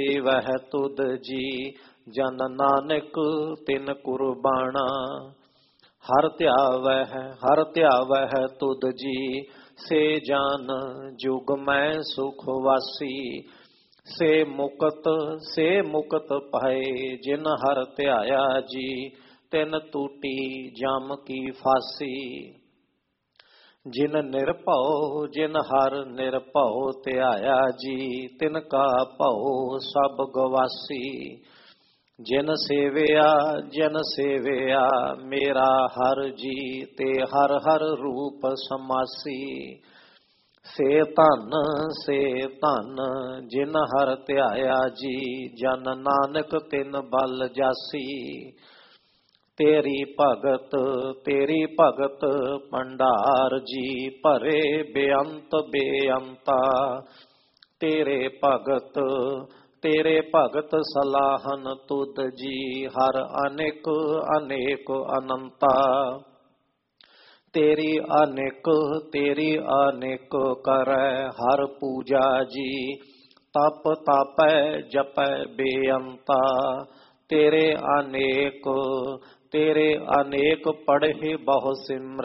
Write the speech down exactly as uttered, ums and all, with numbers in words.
ਵਹਿ ਤੁਧ ਜੀ ਜਨ ਨਾਨਕ ਤਿਨ ਕੁਰਬਾਣਾ। ਹਰ ਧਿਆਵਹਿ ਹਰ ਧਿਆਵਹਿ ਤੁਧ ਜੀ ਸੇ ਜਾਨ ਜੁਗ ਮੈਂ ਸੁਖ ਵਾਸੀ। ਸੇ ਮੁਕਤ ਸੇ ਮੁਕਤ ਪਾਏ ਜਿਨ ਹਰ ਧਿਆਇਆ ਜੀ ਤਿਨ ਟੂਟੀ ਜਮ ਕੀ ਫਾਸੀ। ਜਿਨ ਨਿਰਭਉ ਜਿਨ ਹਰ ਨਿਰਭਉ ਧਿਆਇਆ ਜੀ ਤਿਨ ਕਾ ਭਉ ਸਭ ਗਵਾਸੀ। ਜਿਨ ਸੇਵਿਆ ਜਿਨ ਸੇਵਿਆ ਮੇਰਾ ਹਰ ਜੀ ਤੇ ਹਰ ਹਰ ਰੂਪ ਸਮਾਸੀ। ਸੇ ਧਨ ਸੇ ਧਨ ਜਿਨ ਹਰ ਧਿਆਇਆ ਜੀ ਜਨ ਨਾਨਕ ਤਿਨ ਬਲ ਜਾਸੀ। ਤੇਰੀ ਭਗਤ ਤੇਰੀ ਭਗਤ ਭੰਡਾਰ ਜੀ ਭਰੇ ਬੇਅੰਤ ਬੇਅੰਤਾ। ਤੇਰੇ ਭਗਤ ਤੇਰੇ ਭਗਤ ਸਲਾਹਨ ਤੁਧ ਜੀ ਹਰ ਅਨੇਕ ਅਨੇਕ ਅਨੰਤਾ। ਤੇਰੀ ਅਨੇਕ ਤੇਰੀ ਅਨੇਕ ਕਰੈ ਹਰ ਪੂਜਾ ਜੀ ਤਪ ਤਾਪੈ ਜਪੈ ਬੇਅੰਤਾ। ਤੇਰੇ ਅਨੇਕ ਤੇਰੇ ਅਨੇਕ ਪੜ੍ਹੇ ਬਹੁ ਸਿਮਰ